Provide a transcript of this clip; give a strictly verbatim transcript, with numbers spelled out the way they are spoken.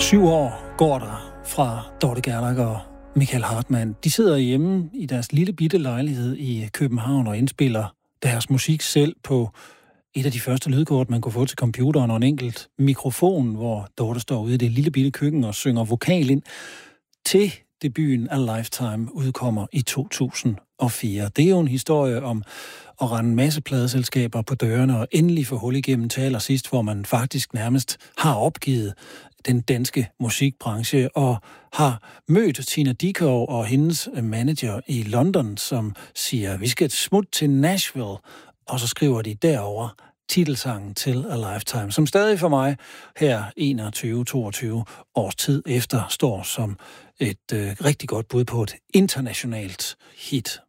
Syv år går der fra Dorte Gerlach og Michael Hartmann. De sidder hjemme i deres lille bitte lejlighed i København og indspiller deres musik selv på et af de første lydkort, man kunne få til computeren, og en enkelt mikrofon, hvor Dorte står ude i det lille bitte køkken og synger vokal ind. Til debuten A Lifetime udkommer i to tusind og fire. Det er jo en historie om at rende en masse pladeselskaber på dørene og endelig få hul igennem til allersidst, hvor man faktisk nærmest har opgivet den danske musikbranche og har mødt Tina Dickow og hendes manager i London, som siger, vi skal et smut til Nashville, og så skriver de derover titelsangen til A Lifetime, som stadig for mig her enogtyve toogtyve års tid efter står som et øh, rigtig godt bud på et internationalt hit.